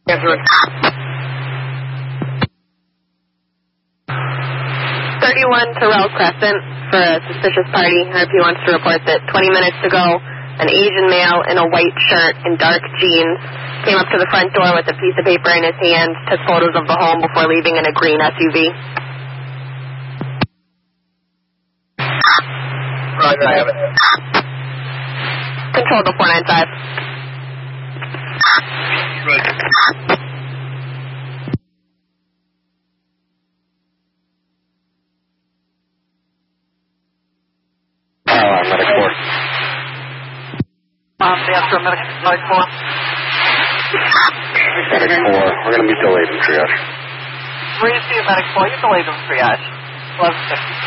Answer it. 31 Terrell Crescent for a suspicious party. RP wants to report that 20 minutes ago, an Asian male in a white shirt and dark jeans came up to the front door with a piece of paper in his hand, took photos of the home before leaving in a green SUV. Roger, I have it. Control to 495. Roger. Medic 4. Answer Medic 4. Medic 4, we're going to be delayed in triage. Where do you see a Medic 4? You're delayed in triage. 1150.